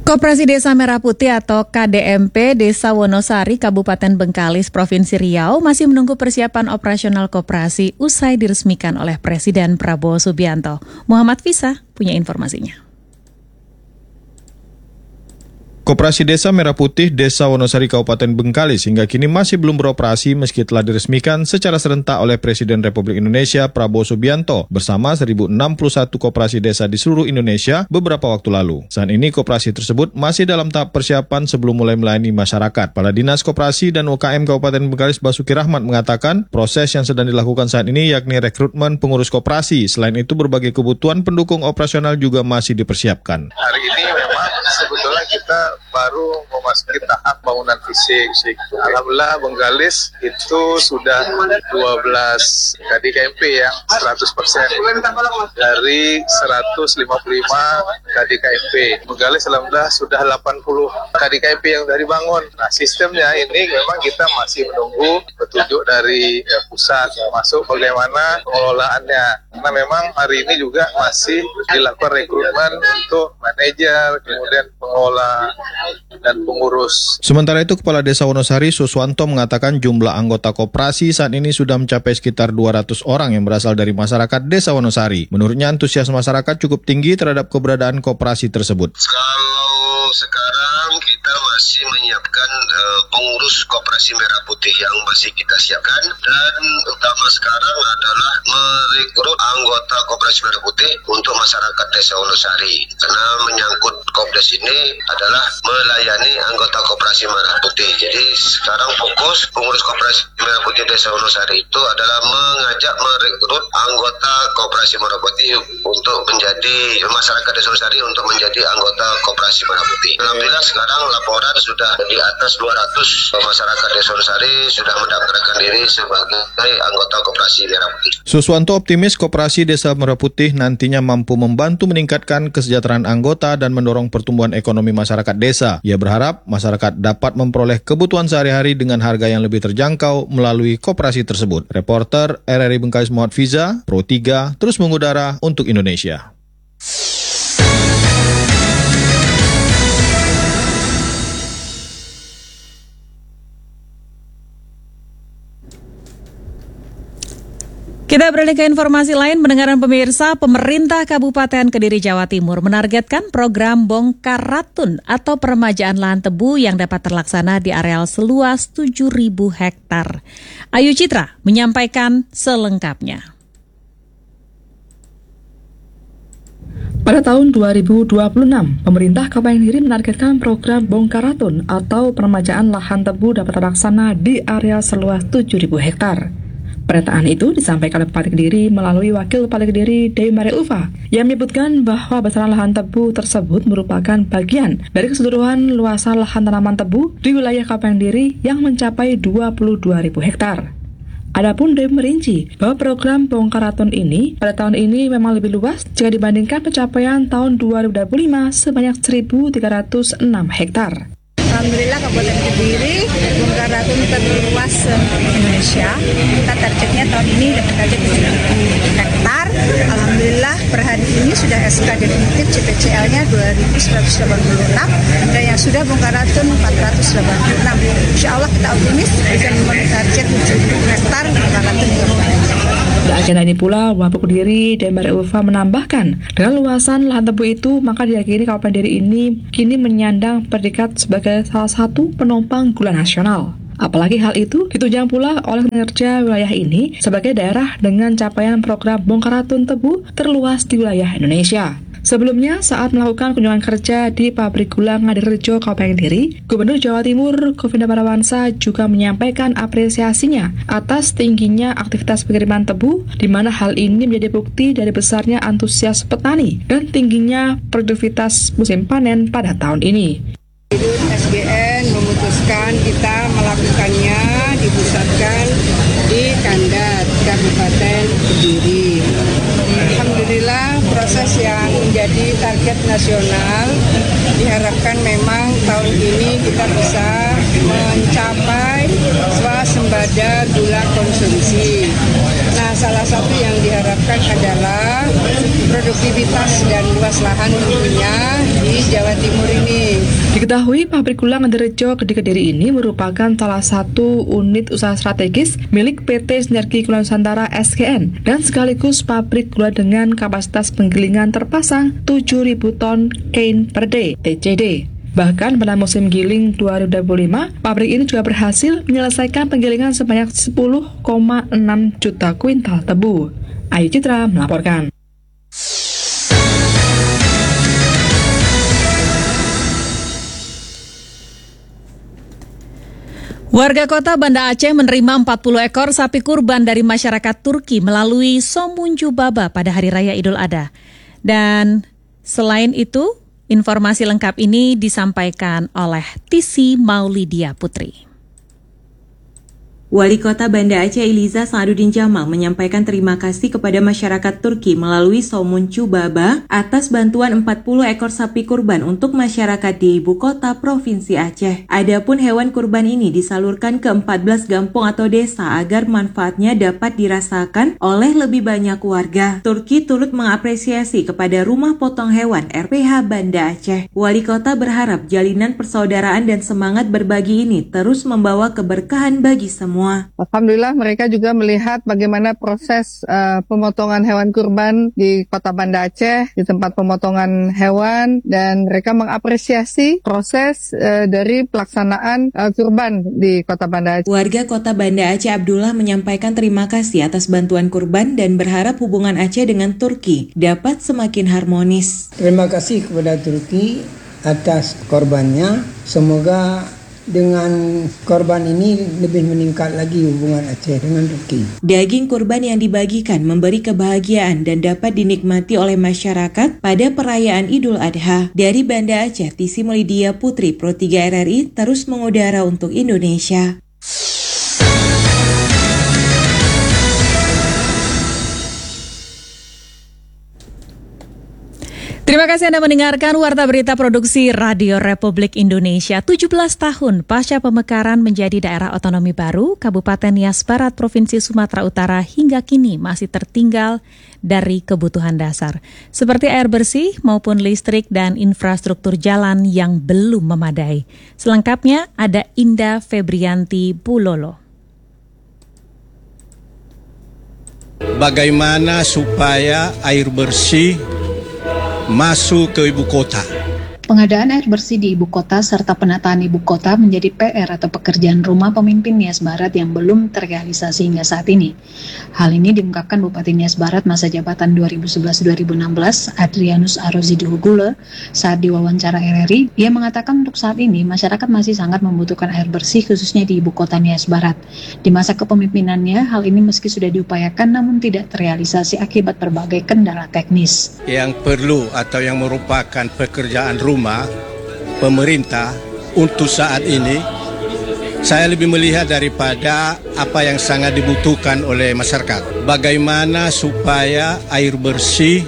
Koperasi Desa Merah Putih atau KDMP Desa Wonosari, Kabupaten Bengkalis, Provinsi Riau masih menunggu persiapan operasional koperasi usai diresmikan oleh Presiden Prabowo Subianto. Muhammad Fisa punya informasinya. Koperasi Desa Merah Putih Desa Wonosari Kabupaten Bengkalis hingga kini masih belum beroperasi meski telah diresmikan secara serentak oleh Presiden Republik Indonesia Prabowo Subianto bersama 1061 koperasi desa di seluruh Indonesia beberapa waktu lalu. Saat ini koperasi tersebut masih dalam tahap persiapan sebelum mulai melayani masyarakat. Kepala Dinas Koperasi dan UKM Kabupaten Bengkalis Basuki Rahmat mengatakan proses yang sedang dilakukan saat ini yakni rekrutmen pengurus koperasi. Selain itu berbagai kebutuhan pendukung operasional juga masih dipersiapkan. Hari ini memang sebetulnya kita baru memasuki tahap bangunan fisik. Alhamdulillah Bengkalis itu sudah 12 KDKMP yang 100% dari 155 KDKMP. Bengkalis alhamdulillah sudah 80 KDKMP yang sudah dibangun. Nah, sistemnya ini memang kita masih menunggu petunjuk dari pusat, termasuk bagaimana pengelolaannya. Karena memang hari ini juga masih dilakukan rekrutmen untuk manajer, kemudian pengelola dan pengurus. Sementara itu, Kepala Desa Wonosari Suswanto mengatakan jumlah anggota koperasi saat ini sudah mencapai sekitar 200 orang yang berasal dari masyarakat Desa Wonosari. Menurutnya antusias masyarakat cukup tinggi terhadap keberadaan koperasi tersebut. Kalau sekarang kita masih menyiapkan pengurus Koperasi Merah Putih yang masih kita siapkan, dan utama sekarang adalah merekrut anggota Koperasi Merah Putih untuk masyarakat Desa Wonosari. Karena menyangkut Kopdes ini adalah melayani anggota Koperasi Merah Putih. Jadi sekarang fokus pengurus Koperasi Merah Putih Desa Wonosari itu adalah mengajak merekrut anggota Koperasi Merah Putih untuk menjadi masyarakat Desa Wonosari untuk menjadi anggota Koperasi Merah Putih. Alhamdulillah sekarang laporan sudah di atas 200 masyarakat Desa Wonosari sudah mendaftarkan diri sebagai anggota Koperasi Merah Putih. Suswanto optimis Koperasi Desa Merah Putih nantinya mampu membantu meningkatkan kesejahteraan anggota dan mendorong pertumbuhan ekonomi masyarakat desa. Ia berharap masyarakat dapat memperoleh kebutuhan sehari-hari dengan harga yang lebih terjangkau melalui koperasi tersebut. Reporter RRI Bengkalis Muhammad Fiza, Pro 3, terus mengudara untuk Indonesia. Kita beralih ke informasi lain, pendengaran pemirsa, pemerintah Kabupaten Kediri, Jawa Timur menargetkan program bongkar ratun atau peremajaan lahan tebu yang dapat terlaksana di areal seluas 7.000 hektar. Ayu Citra menyampaikan selengkapnya. Pada tahun 2026, pemerintah Kabupaten Kediri menargetkan program bongkar ratun atau peremajaan lahan tebu dapat terlaksana di area seluas 7.000 hektar. Pernyataan itu disampaikan oleh Bupati Kediri melalui Wakil Bupati Kediri Dewi Maria Ulfa yang menyebutkan bahwa besaran lahan tebu tersebut merupakan bagian dari keseluruhan luasan lahan tanaman tebu di wilayah Kabupaten Kediri yang mencapai 22.000 hektar. Adapun Dewi merinci bahwa program bongkar ratun ini pada tahun ini memang lebih luas jika dibandingkan pencapaian tahun 2025 sebanyak 1.306 hektar. Alhamdulillah Kabupaten Kediri bongkar ratun terluas se-Indonesia. Kita targetnya tahun ini dapat target 7.000 hektar. Alhamdulillah per hari ini sudah SK definitif CPCL-nya 2.186 dan yang sudah bongkar ratun 486. Insya Allah kita optimis bisa memenuhi target 7.000 hektar bongkar ratun di Kabupaten Kediri. Di agenda ini pula, Wapuk Kediri Dewi Maria Ulfa menambahkan, dengan luasan lahan tebu itu, maka diyakini Kabupaten Kediri ini kini menyandang predikat sebagai salah satu penopang gula nasional. Apalagi hal itu ditunjang pula oleh kinerja wilayah ini sebagai daerah dengan capaian program bongkar ratun tebu terluas di wilayah Indonesia. Sebelumnya, saat melakukan kunjungan kerja di pabrik gula Ngadirejo, Kabupaten Kediri, Gubernur Jawa Timur Kofindo Parawansa juga menyampaikan apresiasinya atas tingginya aktivitas pengiriman tebu, di mana hal ini menjadi bukti dari besarnya antusias petani dan tingginya produktivitas musim panen pada tahun ini. SBN memutuskan kita melakukannya dipusatkan di Kandat, Kabupaten Kediri. Alhamdulillah proses yang menjadi target nasional diharapkan memang tahun ini kita bisa mencapai swasembada gula konsumsi. Nah, salah satu yang diharapkan adalah produktivitas dan luas lahan tentunya di Jawa Timur ini. Diketahui pabrik gula Ngadirejo Kediri ini merupakan salah satu unit usaha strategis milik PT Sinergi Gula Nusantara SGN dan sekaligus pabrik gula dengan kapasitas penggilingan terpasang 7.000 ton kain per day (TCD). Bahkan pada musim giling 2025, pabrik ini juga berhasil menyelesaikan penggilingan sebanyak 10,6 juta kuintal tebu. Ayu Citra melaporkan. Warga kota Banda Aceh menerima 40 ekor sapi kurban dari masyarakat Turki melalui Somuncu Baba pada Hari Raya Idul Adha. Dan selain itu, informasi lengkap ini disampaikan oleh Tisi Maulidia Putri. Wali Kota Banda Aceh Iliza Sadudin Jamal menyampaikan terima kasih kepada masyarakat Turki melalui Somuncu Baba atas bantuan 40 ekor sapi kurban untuk masyarakat di ibu kota Provinsi Aceh. Adapun hewan kurban ini disalurkan ke 14 kampung atau desa agar manfaatnya dapat dirasakan oleh lebih banyak warga. Turki turut mengapresiasi kepada Rumah Potong Hewan RPH Banda Aceh. Wali Kota berharap jalinan persaudaraan dan semangat berbagi ini terus membawa keberkahan bagi semua. Alhamdulillah mereka juga melihat bagaimana proses pemotongan hewan kurban di Kota Banda Aceh, di tempat pemotongan hewan, dan mereka mengapresiasi proses dari pelaksanaan kurban di Kota Banda Aceh. Warga Kota Banda Aceh Abdullah menyampaikan terima kasih atas bantuan kurban dan berharap hubungan Aceh dengan Turki dapat semakin harmonis. Terima kasih kepada Turki atas korbannya. Semoga dengan korban ini lebih meningkat lagi hubungan Aceh dengan Turki. Daging kurban yang dibagikan memberi kebahagiaan dan dapat dinikmati oleh masyarakat pada perayaan Idul Adha. Dari Banda Aceh, Tisi Maulidia Putri, Pro 3 RRI terus mengudara untuk Indonesia. Terima kasih Anda mendengarkan Warta Berita Produksi Radio Republik Indonesia. 17 tahun pasca pemekaran menjadi daerah otonomi baru, Kabupaten Nias Barat, Provinsi Sumatera Utara hingga kini masih tertinggal dari kebutuhan dasar, seperti air bersih maupun listrik dan infrastruktur jalan yang belum memadai. Selengkapnya ada Indah Febrianti Bulolo. Bagaimana supaya air bersih masuk ke ibu kota? Pengadaan air bersih di ibu kota serta penataan ibu kota menjadi PR atau pekerjaan rumah pemimpin Nias Barat yang belum terrealisasi hingga saat ini. Hal ini diungkapkan Bupati Nias Barat masa jabatan 2011-2016, Adrianus Aroziduhugule, saat diwawancara RRI. Ia mengatakan untuk saat ini masyarakat masih sangat membutuhkan air bersih khususnya di ibu kota Nias Barat. Di masa kepemimpinannya, hal ini meski sudah diupayakan namun tidak terrealisasi akibat berbagai kendala teknis. Yang perlu atau yang merupakan pekerjaan rumah pemerintah untuk saat ini, saya lebih melihat daripada apa yang sangat dibutuhkan oleh masyarakat. Bagaimana supaya air bersih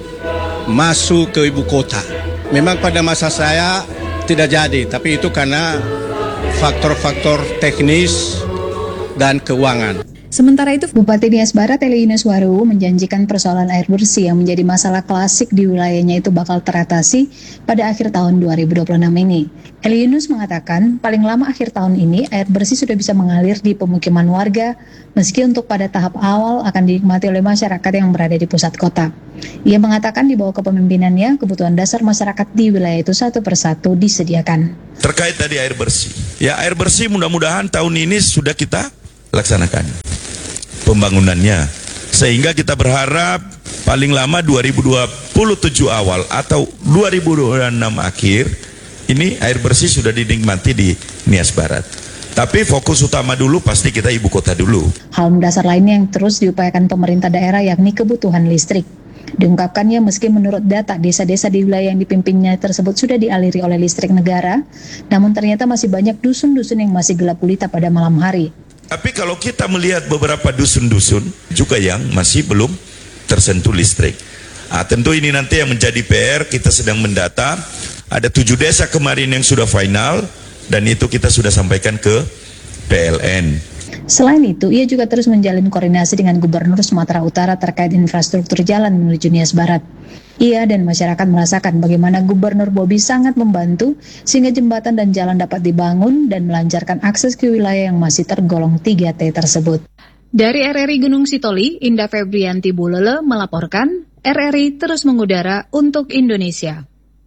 masuk ke ibu kota. Memang pada masa saya tidak jadi, tapi itu karena faktor-faktor teknis dan keuangan. Sementara itu, Bupati Nias Barat Eli Yunus Waru menjanjikan persoalan air bersih yang menjadi masalah klasik di wilayahnya itu bakal teratasi pada akhir tahun 2026 ini. Eli Yunus mengatakan paling lama akhir tahun ini air bersih sudah bisa mengalir di pemukiman warga meski untuk pada tahap awal akan dinikmati oleh masyarakat yang berada di pusat kota. Ia mengatakan di bawah kepemimpinannya kebutuhan dasar masyarakat di wilayah itu satu persatu disediakan. Terkait tadi air bersih. Ya, air bersih mudah-mudahan tahun ini sudah kita laksanakan pembangunannya, sehingga kita berharap paling lama 2027 awal atau 2026 akhir ini air bersih sudah dinikmati di Nias Barat. Tapi fokus utama dulu pasti kita ibu kota dulu. Hal mendasar lainnya yang terus diupayakan pemerintah daerah yakni kebutuhan listrik. Diungkapkannya meski menurut data desa-desa di wilayah yang dipimpinnya tersebut sudah dialiri oleh listrik negara, namun ternyata masih banyak dusun-dusun yang masih gelap gulita pada malam hari. Tapi kalau kita melihat beberapa dusun-dusun juga yang masih belum tersentuh listrik. Tentu ini nanti yang menjadi PR, kita sedang mendata. Ada 7 desa kemarin yang sudah final dan itu kita sudah sampaikan ke PLN. Selain itu, ia juga terus menjalin koordinasi dengan Gubernur Sumatera Utara terkait infrastruktur jalan menuju Nias Barat. Ia dan masyarakat merasakan bagaimana Gubernur Bobi sangat membantu sehingga jembatan dan jalan dapat dibangun dan melancarkan akses ke wilayah yang masih tergolong 3T tersebut. Dari RRI Gunung Sitoli, Indah Febrianti Bulele melaporkan, RRI terus mengudara untuk Indonesia.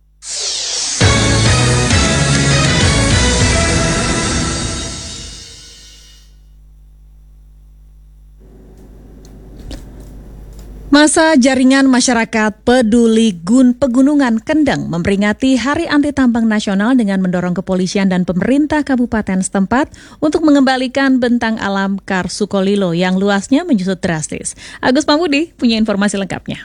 Masa Jaringan Masyarakat Peduli Pegunungan Kendeng memperingati Hari Anti Tambang Nasional dengan mendorong kepolisian dan pemerintah kabupaten setempat untuk mengembalikan bentang alam Kars Sukolilo yang luasnya menyusut drastis. Agus Pambudi punya informasi lengkapnya.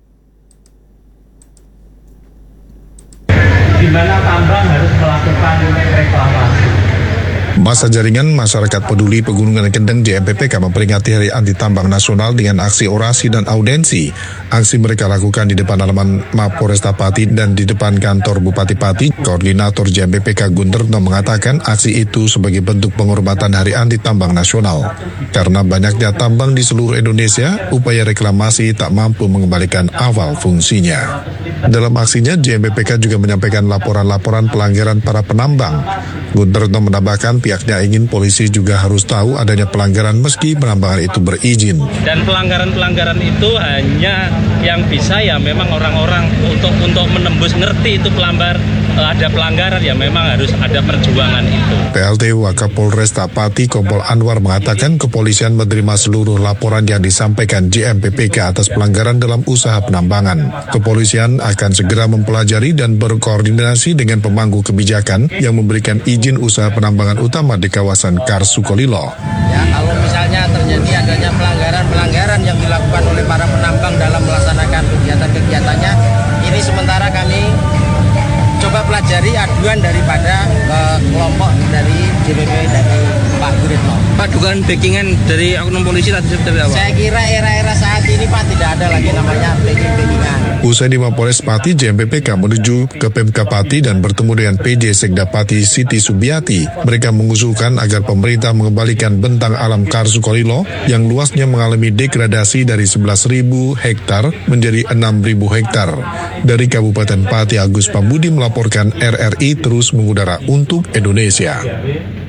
Di mana tambang harus melakukan reklamasi. Masa Jaringan Masyarakat Peduli Pegunungan Kendeng JMPPK memperingati Hari Anti Tambang Nasional dengan aksi orasi dan audensi. Aksi mereka lakukan di depan halaman Mapolresta Pati dan di depan kantor Bupati Pati. Koordinator JMPPK Gunterno mengatakan aksi itu sebagai bentuk penghormatan Hari Anti Tambang Nasional. Karena banyaknya tambang di seluruh Indonesia, upaya reklamasi tak mampu mengembalikan awal fungsinya. Dalam aksinya, JMPPK juga menyampaikan laporan-laporan pelanggaran para penambang. Gunterno menambahkan pihaknya ingin polisi juga harus tahu adanya pelanggaran meski penambangan itu berizin. Dan pelanggaran-pelanggaran itu hanya yang bisa ya memang orang-orang untuk menembus ngerti itu ada pelanggaran ya memang harus ada perjuangan itu. PLT Wakapolresta Pati Kompol Anwar mengatakan kepolisian menerima seluruh laporan yang disampaikan JMPPK atas pelanggaran dalam usaha penambangan. Kepolisian akan segera mempelajari dan berkoordinasi dengan pemangku kebijakan yang memberikan izin usaha penambangan utama di kawasan Kars Sukolilo. Ya, kalau misalnya terjadi adanya pelanggaran yang dilakukan oleh para penambang dalam melaksanakan kegiatan-kegiatannya, ini sementara kami coba pelajari aduan daripada kelompok dari JPP dari Pak Guritno. Pak, dugaan backingan dari oknum polisi tadi seperti apa? Saya kira era-era saat ini Pak tidak ada lagi namanya backingan. Usai di Mapolres Pati, JMPPK menuju ke Pemka Pati dan bertemu dengan PJ Sekda Pati Siti Subiati. Mereka mengusulkan agar pemerintah mengembalikan bentang alam Kars Sukolilo yang luasnya mengalami degradasi dari 11.000 hektar menjadi 6.000 hektar. Dari Kabupaten Pati, Agus Pambudi melaporkan RRI terus mengudara untuk Indonesia.